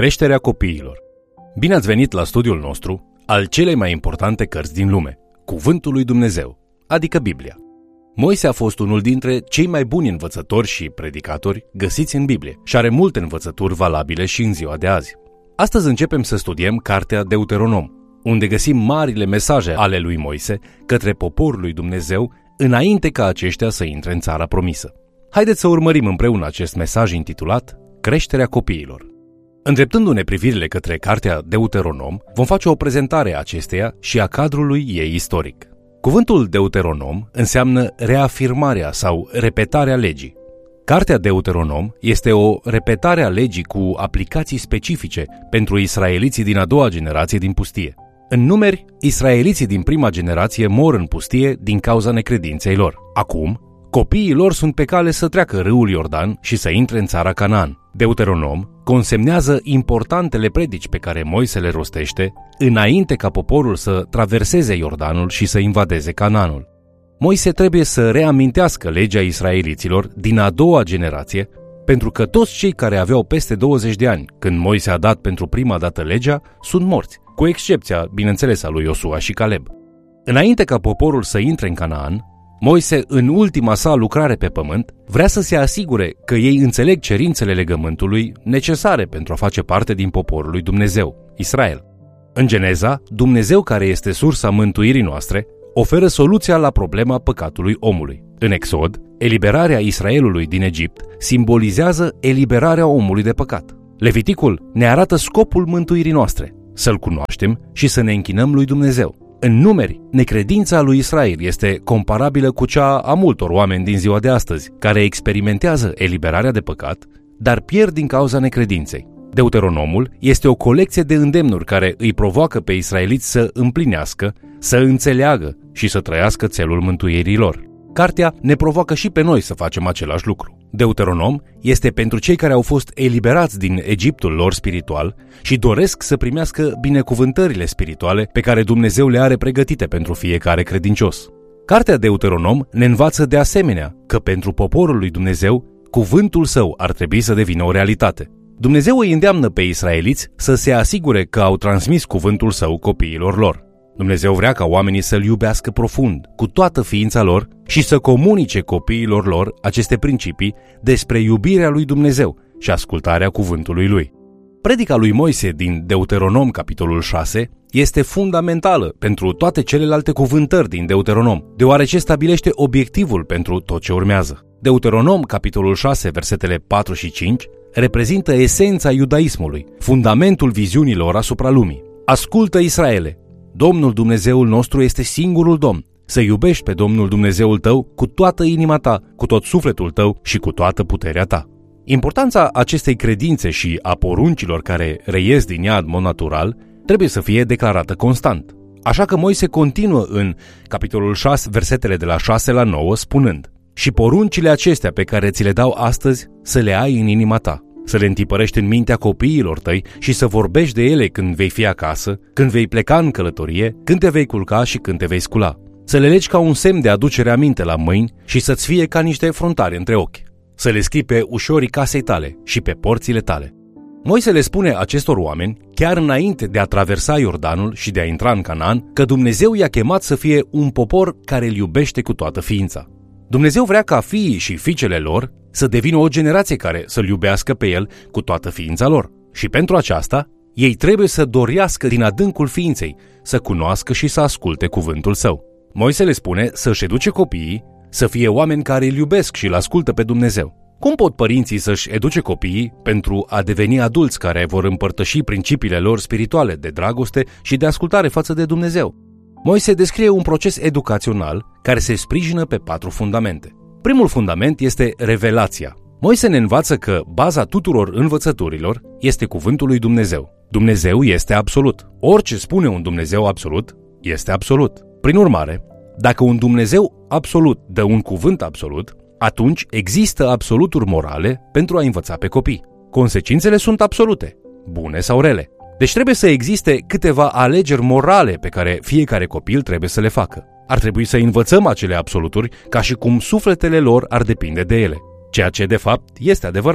Creșterea copiilor. Bine ați venit la studiul nostru al celei mai importante cărți din lume, Cuvântul lui Dumnezeu, adică Biblia. Moise a fost unul dintre cei mai buni învățători și predicatori găsiți în Biblie și are multe învățături valabile și în ziua de azi. Astăzi începem să studiem cartea Deuteronom, unde găsim marile mesaje ale lui Moise către poporul lui Dumnezeu înainte ca aceștia să intre în țara promisă. Haideți să urmărim împreună acest mesaj intitulat Creșterea copiilor. Îndreptându-ne privirile către cartea Deuteronom, vom face o prezentare a acesteia și a cadrului ei istoric. Cuvântul Deuteronom înseamnă reafirmarea sau repetarea legii. Cartea Deuteronom este o repetare a legii cu aplicații specifice pentru israeliții din a doua generație din pustie. În Numeri, israeliții din prima generație mor în pustie din cauza necredinței lor. Acum, copiii lor sunt pe cale să treacă râul Iordan și să intre în țara Canaan. Deuteronom consemnează importantele predici pe care Moise le rostește înainte ca poporul să traverseze Iordanul și să invadeze Canaanul. Moise trebuie să reamintească legea israeliților din a doua generație, pentru că toți cei care aveau peste 20 de ani când Moise a dat pentru prima dată legea sunt morți, cu excepția, bineînțeles, a lui Iosua și Caleb. Înainte ca poporul să intre în Canaan, Moise, în ultima sa lucrare pe pământ, vrea să se asigure că ei înțeleg cerințele legământului necesare pentru a face parte din poporul lui Dumnezeu, Israel. În Geneza, Dumnezeu, care este sursa mântuirii noastre, oferă soluția la problema păcatului omului. În Exod, eliberarea Israelului din Egipt simbolizează eliberarea omului de păcat. Leviticul ne arată scopul mântuirii noastre, să-L cunoaștem și să ne închinăm lui Dumnezeu. În Numeri, necredința lui Israel este comparabilă cu cea a multor oameni din ziua de astăzi, care experimentează eliberarea de păcat, dar pierd din cauza necredinței. Deuteronomul este o colecție de îndemnuri care îi provoacă pe israeliți să împlinească, să înțeleagă și să trăiască țelul mântuirii lor. Cartea ne provoacă și pe noi să facem același lucru. Deuteronom este pentru cei care au fost eliberați din Egiptul lor spiritual și doresc să primească binecuvântările spirituale pe care Dumnezeu le are pregătite pentru fiecare credincios. Cartea Deuteronom ne învață de asemenea că pentru poporul lui Dumnezeu, cuvântul său ar trebui să devină o realitate. Dumnezeu îi îndeamnă pe israeliți să se asigure că au transmis cuvântul său copiilor lor. Dumnezeu vrea ca oamenii să-L iubească profund, cu toată ființa lor și să comunice copiilor lor aceste principii despre iubirea lui Dumnezeu și ascultarea cuvântului Lui. Predica lui Moise din Deuteronom, capitolul 6, este fundamentală pentru toate celelalte cuvântări din Deuteronom, deoarece stabilește obiectivul pentru tot ce urmează. Deuteronom, capitolul 6, versetele 4 și 5, reprezintă esența iudaismului, fundamentul viziunilor asupra lumii. Ascultă, Israele! Domnul Dumnezeul nostru este singurul Domn. Să iubești pe Domnul Dumnezeul tău cu toată inima ta, cu tot sufletul tău și cu toată puterea ta. Importanța acestei credințe și a poruncilor care reies din ea în mod natural trebuie să fie declarată constant. Așa că Moise continuă în capitolul 6, versetele de la 6 la 9, spunând: Și poruncile acestea pe care ți le dau astăzi să le ai în inima ta, să le întipărești în mintea copiilor tăi și să vorbești de ele când vei fi acasă, când vei pleca în călătorie, când te vei culca și când te vei scula. Să le legi ca un semn de aducere aminte la mâini și să-ți fie ca niște fruntari între ochi. Să le scrii pe ușorii casei tale și pe porțile tale. Moise le spune acestor oameni, chiar înainte de a traversa Iordanul și de a intra în Canaan, că Dumnezeu i-a chemat să fie un popor care îl iubește cu toată ființa. Dumnezeu vrea ca fiii și fiicele lor să devină o generație care să-L iubească pe El cu toată ființa lor. Și pentru aceasta, ei trebuie să dorească din adâncul ființei, să cunoască și să asculte cuvântul Său. Moise le spune să-și educe copiii, să fie oameni care îl iubesc și îl ascultă pe Dumnezeu. Cum pot părinții să-și educe copiii pentru a deveni adulți care vor împărtăși principiile lor spirituale de dragoste și de ascultare față de Dumnezeu? Moise descrie un proces educațional care se sprijină pe 4 fundamente. Primul fundament este revelația. Moise ne învață că baza tuturor învățăturilor este cuvântul lui Dumnezeu. Dumnezeu este absolut. Orice spune un Dumnezeu absolut, este absolut. Prin urmare, dacă un Dumnezeu absolut dă un cuvânt absolut, atunci există absoluturi morale pentru a învăța pe copii. Consecințele sunt absolute, bune sau rele. Deci trebuie să existe câteva alegeri morale pe care fiecare copil trebuie să le facă. Ar trebui să învățăm acele absoluturi ca și cum sufletele lor ar depinde de ele, ceea ce de fapt este adevărat.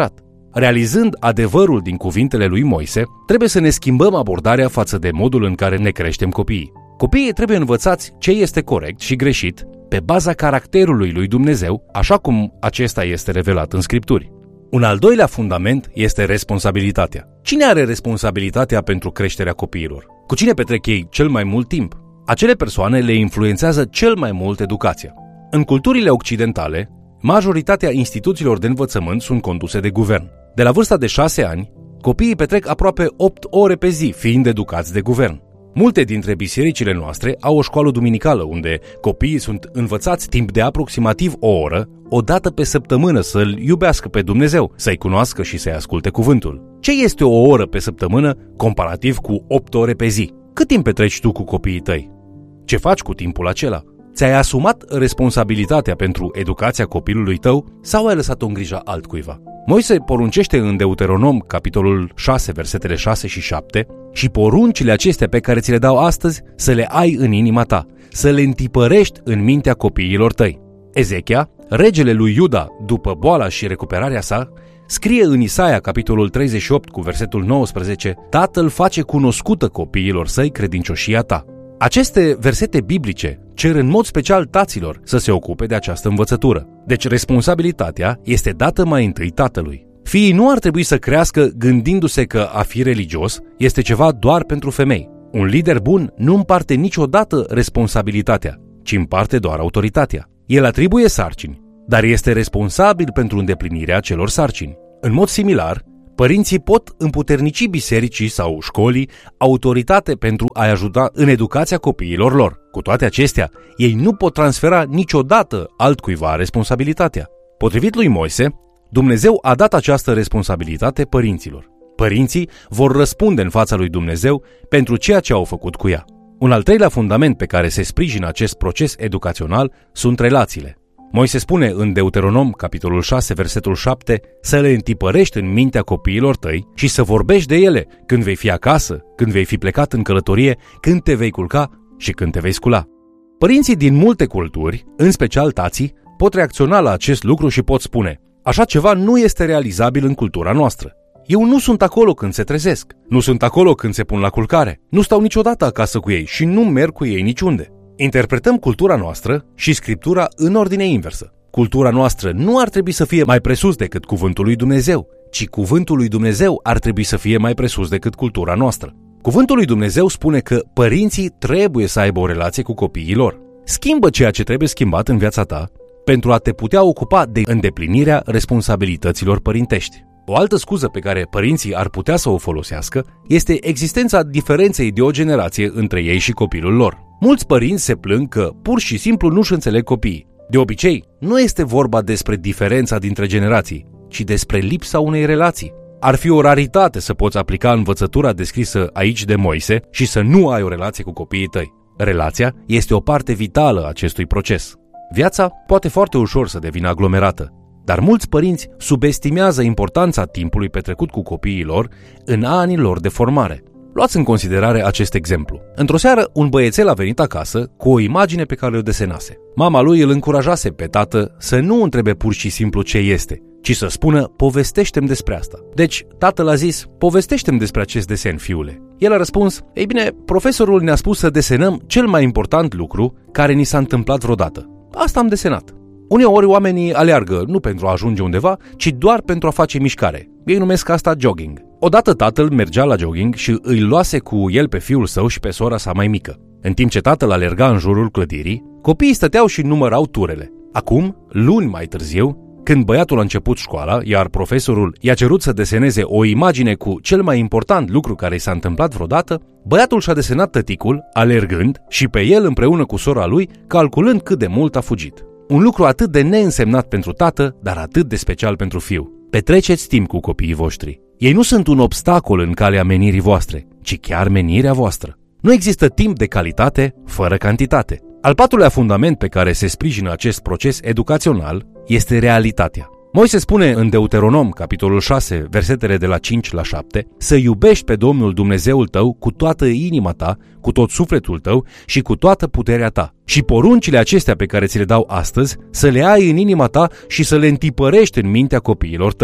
Realizând adevărul din cuvintele lui Moise, trebuie să ne schimbăm abordarea față de modul în care ne creștem copiii. Copiii trebuie învățați ce este corect și greșit pe baza caracterului lui Dumnezeu, așa cum acesta este revelat în Scripturi. Un al doilea fundament este responsabilitatea. Cine are responsabilitatea pentru creșterea copiilor? Cu cine petrec ei cel mai mult timp? Acele persoane le influențează cel mai mult educația. În culturile occidentale, majoritatea instituțiilor de învățământ sunt conduse de guvern. De la vârsta de 6 ani, copiii petrec aproape 8 ore pe zi fiind educați de guvern. Multe dintre bisericile noastre au o școală duminicală unde copiii sunt învățați timp de aproximativ o oră, o dată pe săptămână să-L iubească pe Dumnezeu, să-I cunoască și să-i asculte cuvântul. Ce este o oră pe săptămână comparativ cu 8 ore pe zi? Cât timp petreci tu cu copiii tăi? Ce faci cu timpul acela? Ți-ai asumat responsabilitatea pentru educația copilului tău sau ai lăsat-o în grija altcuiva? Moise poruncește în Deuteronom, capitolul 6, versetele 6 și 7, și poruncile acestea pe care ți le dau astăzi să le ai în inima ta, să le întipărești în mintea copiilor tăi. Ezechia, regele lui Iuda, după boala și recuperarea sa, scrie în Isaia, capitolul 38, cu versetul 19, Tatăl face cunoscută copiilor săi credincioșia ta. Aceste versete biblice cer în mod special taților să se ocupe de această învățătură. Deci responsabilitatea este dată mai întâi tatălui. Fiii nu ar trebui să crească gândindu-se că a fi religios este ceva doar pentru femei. Un lider bun nu împarte niciodată responsabilitatea, ci împarte doar autoritatea. El atribuie sarcini, dar este responsabil pentru îndeplinirea acelor sarcini. În mod similar, părinții pot împuternici bisericii sau școlii autoritate pentru a-i ajuta în educația copiilor lor. Cu toate acestea, ei nu pot transfera niciodată altcuiva responsabilitatea. Potrivit lui Moise, Dumnezeu a dat această responsabilitate părinților. Părinții vor răspunde în fața lui Dumnezeu pentru ceea ce au făcut cu ea. Un al treilea fundament pe care se sprijină acest proces educațional sunt relațiile. Moise spune în Deuteronom, capitolul 6, versetul 7, să le întipărești în mintea copiilor tăi și să vorbești de ele când vei fi acasă, când vei fi plecat în călătorie, când te vei culca și când te vei scula. Părinții din multe culturi, în special tații, pot reacționa la acest lucru și pot spune: așa ceva nu este realizabil în cultura noastră. Eu nu sunt acolo când se trezesc, nu sunt acolo când se pun la culcare, nu stau niciodată acasă cu ei și nu merg cu ei niciunde. Interpretăm cultura noastră și Scriptura în ordine inversă. Cultura noastră nu ar trebui să fie mai presus decât cuvântul lui Dumnezeu, ci cuvântul lui Dumnezeu ar trebui să fie mai presus decât cultura noastră. Cuvântul lui Dumnezeu spune că părinții trebuie să aibă o relație cu copiii lor. Schimbă ceea ce trebuie schimbat în viața ta pentru a te putea ocupa de îndeplinirea responsabilităților părintești. O altă scuză pe care părinții ar putea să o folosească este existența diferenței de o generație între ei și copilul lor. Mulți părinți se plâng că pur și simplu nu-și înțeleg copiii. De obicei, nu este vorba despre diferența dintre generații, ci despre lipsa unei relații. Ar fi o raritate să poți aplica învățătura descrisă aici de Moise și să nu ai o relație cu copiii tăi. Relația este o parte vitală a acestui proces. Viața poate foarte ușor să devină aglomerată, dar mulți părinți subestimează importanța timpului petrecut cu copiii lor în anii lor de formare. Luați în considerare acest exemplu. Într-o seară, un băiețel a venit acasă cu o imagine pe care o desenase. Mama lui îl încurajase pe tată să nu întrebe pur și simplu ce este, ci să spună: povestește-mi despre asta. Deci, tatăl a zis: povestește-mi despre acest desen, fiule. El a răspuns: ei bine, profesorul ne-a spus să desenăm cel mai important lucru care ni s-a întâmplat vreodată. Asta am desenat. Uneori oamenii aleargă nu pentru a ajunge undeva, ci doar pentru a face mișcare. Ei numesc asta jogging. Odată tatăl mergea la jogging și îi luase cu el pe fiul său și pe sora sa mai mică. În timp ce tatăl alerga în jurul clădirii, copiii stăteau și numărau turele. Acum, luni mai târziu, când băiatul a început școala, iar profesorul i-a cerut să deseneze o imagine cu cel mai important lucru care i s-a întâmplat vreodată, băiatul și-a desenat tăticul, alergând, și pe el împreună cu sora lui, calculând cât de mult a fugit. Un lucru atât de neînsemnat pentru tată, dar atât de special pentru fiu. Petreceți timp cu copiii voștri. Ei nu sunt un obstacol în calea menirii voastre, ci chiar menirea voastră. Nu există timp de calitate fără cantitate. Al patrulea fundament pe care se sprijină acest proces educațional este realitatea. Moise spune în Deuteronom, capitolul 6, versetele de la 5 la 7, să iubești pe Domnul Dumnezeul tău cu toată inima ta, cu tot sufletul tău și cu toată puterea ta. Și poruncile acestea pe care ți le dau astăzi, să le ai în inima ta și să le întipărești în mintea copiilor tăi.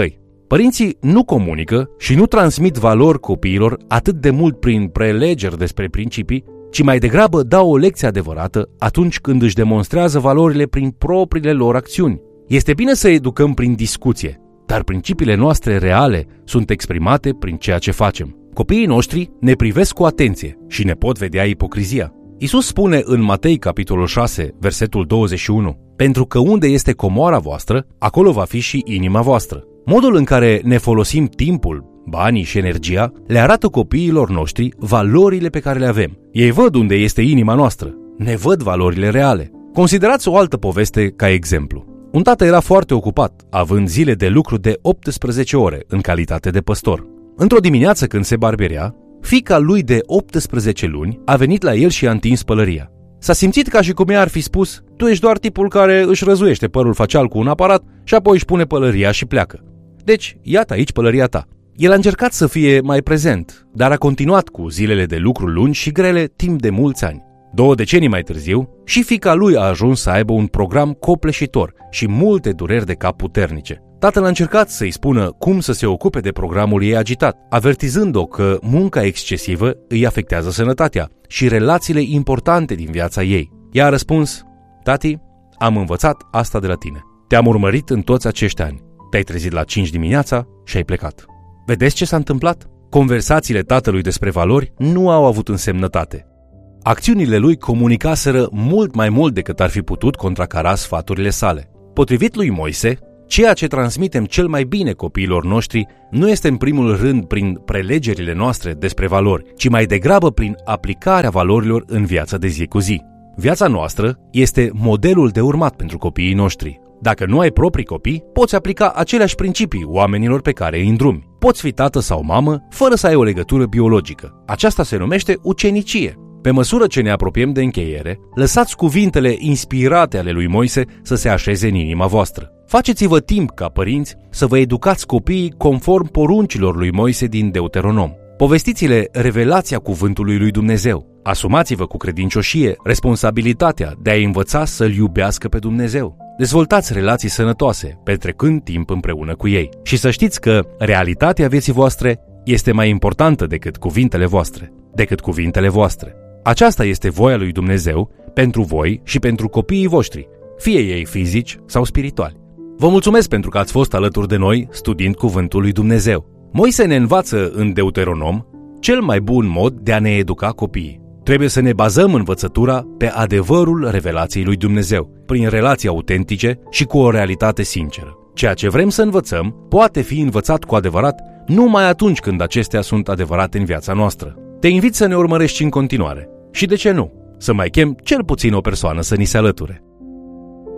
Părinții nu comunică și nu transmit valori copiilor atât de mult prin prelegeri despre principii, ci mai degrabă dau o lecție adevărată atunci când își demonstrează valorile prin propriile lor acțiuni. Este bine să educăm prin discuție, dar principiile noastre reale sunt exprimate prin ceea ce facem. Copiii noștri ne privesc cu atenție și ne pot vedea ipocrizia. Iisus spune în Matei, capitolul 6, versetul 21, pentru că unde este comoara voastră, acolo va fi și inima voastră. Modul în care ne folosim timpul, banii și energia le arată copiilor noștri valorile pe care le avem. Ei văd unde este inima noastră, ne văd valorile reale. Considerați o altă poveste ca exemplu. Un tată era foarte ocupat, având zile de lucru de 18 ore în calitate de păstor. Într-o dimineață când se barberea, fiica lui de 18 luni a venit la el și a întins pălăria. S-a simțit ca și cum i-ar fi spus: tu ești doar tipul care își răzuiește părul facial cu un aparat și apoi își pune pălăria și pleacă. Deci, iată aici pălăria ta. El a încercat să fie mai prezent, dar a continuat cu zilele de lucru lungi și grele timp de mulți ani. 2 decenii mai târziu, și fiica lui a ajuns să aibă un program copleșitor și multe dureri de cap puternice. Tatăl a încercat să-i spună cum să se ocupe de programul ei agitat, avertizând-o că munca excesivă îi afectează sănătatea și relațiile importante din viața ei. Ea a răspuns: tati, am învățat asta de la tine. Te-am urmărit în toți acești ani. Te-ai trezit la 5 dimineața și ai plecat. Vedeți ce s-a întâmplat? Conversațiile tatălui despre valori nu au avut însemnătate. Acțiunile lui comunicaseră mult mai mult decât ar fi putut contracara sfaturile sale. Potrivit lui Moise, ceea ce transmitem cel mai bine copiilor noștri nu este în primul rând prin prelegerile noastre despre valori, ci mai degrabă prin aplicarea valorilor în viața de zi cu zi. Viața noastră este modelul de urmat pentru copiii noștri. Dacă nu ai proprii copii, poți aplica aceleași principii oamenilor pe care îi îndrumi. Poți fi tată sau mamă fără să ai o legătură biologică. Aceasta se numește ucenicie. Pe măsură ce ne apropiem de încheiere, lăsați cuvintele inspirate ale lui Moise să se așeze în inima voastră. Faceți-vă timp ca părinți să vă educați copiii conform poruncilor lui Moise din Deuteronom. Povestiți-le revelația cuvântului lui Dumnezeu. Asumați-vă cu credincioșie responsabilitatea de a învăța să-L iubească pe Dumnezeu. Dezvoltați relații sănătoase, petrecând timp împreună cu ei. Și să știți că realitatea vieții voastre este mai importantă decât cuvintele voastre. Aceasta este voia lui Dumnezeu pentru voi și pentru copiii voștri, fie ei fizici sau spirituali. Vă mulțumesc pentru că ați fost alături de noi studiind cuvântul lui Dumnezeu. Moise ne învață în Deuteronom cel mai bun mod de a ne educa copiii. Trebuie să ne bazăm învățătura pe adevărul revelației lui Dumnezeu, prin relații autentice și cu o realitate sinceră. Ceea ce vrem să învățăm poate fi învățat cu adevărat numai atunci când acestea sunt adevărate în viața noastră. Te invit să ne urmărești în continuare și, de ce nu, să mai chem cel puțin o persoană să ni se alăture.